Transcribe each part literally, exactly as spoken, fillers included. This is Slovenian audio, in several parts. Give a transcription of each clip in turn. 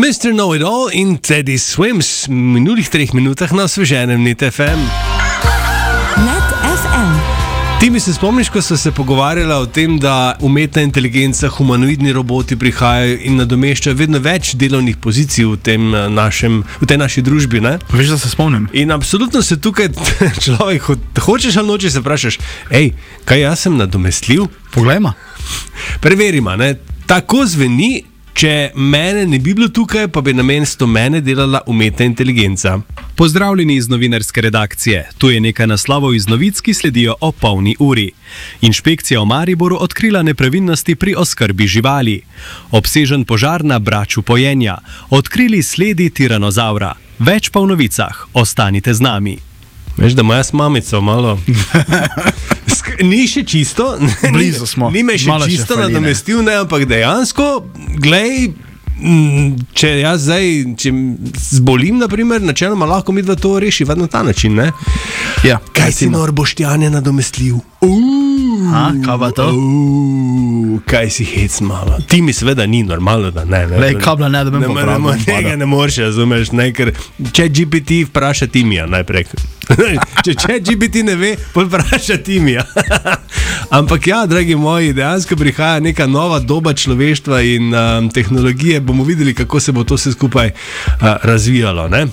mister Know-it-all in Teddy Swims v minulih treh minutah na osveženem Net F M. Net F M. Ti mi se spomniš, ko so se pogovarjali o tem, da umetna inteligenca, humanoidni roboti prihajajo in nadomeščajo vedno več delovnih pozicij v, tem našem, v tej naši družbi, ne? Veš, da se spomnim. In absolutno se tukaj človek, hočeš ali nočeš, se vprašaš, ej, kaj jaz sem nadomestljiv? Poglejma. Preverima, ne? Tako zveni, če mene ne bi bilo tukaj, pa bi namesto mene delala umetna inteligenca. Pozdravljeni iz novinarske redakcije. Tu je nekaj naslovov iz novic, ki sledijo o polni uri. Inšpekcija v Mariboru odkrila nepravilnosti pri oskrbi živali. Obsežen požar na Braču Pojenja. Odkrili sledi tiranozaura. Več pa v novicah. Ostanite z nami. Veš, da moja mamica malo... Ni še čisto, blizu smo. Ni me še Malo čisto še fali, nadomestil, ne, ampak dejansko, glej, če jaz zdaj, če zbolim, naprimer, načeloma lahko mi dva to reši na ta način, ne? Ja. Kaj si nor Boštjan je nadomestljiv? Ha, kaj pa to? Uuu, kaj si hec malo. Ti mi seveda ni normalno, da ne. ne Lej, kabla ne, da bi popravil. Tega ne moreš, razumeš, ne, ker če G P T vpraša Timija najprej. Če če G P T ne ve, pol vpraša Timija. Ampak ja, dragi moji, dejansko prihaja neka nova doba človeštva in um, tehnologije. Bomo videli, kako se bo to vse skupaj uh, razvijalo, ne?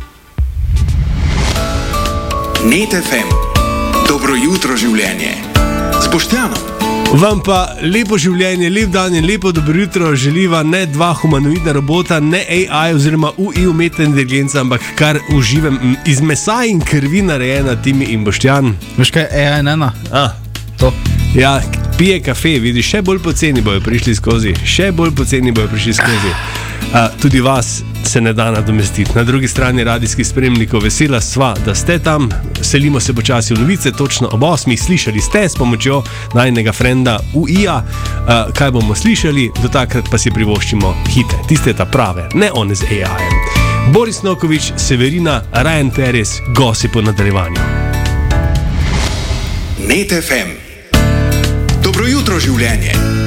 Net F M. Dobro jutro življenje. Z Boštjanom. Vam pa lepo življenje, lep dan in lepo dobro jutro želiva ne dva humanoidna robota, ne A I oziroma U I umetna inteligenca, ampak kar uživem iz mesa in krvi narejena Timi in Boštjan. Veš kaj, A I nena? A, To. ja, pije kafe, vidiš, še bolj poceni bojo prišli skozi, še bolj poceni bojo prišli skozi. A, tudi vas se ne da nadomestiti. Na drugi strani radijskih spremnikov vesela sva, da ste tam, selimo se počasi v novice, točno ob osmih slišali ste s pomočjo najnega frenda U I-a, a, kaj bomo slišali, do takrat pa si privoščimo hite, tiste ta prave, ne one z A I-em. Boris Noković, Severina, Ryan Perez, gosi po nadaljevanju. Net F M. Dobro jutro življenje.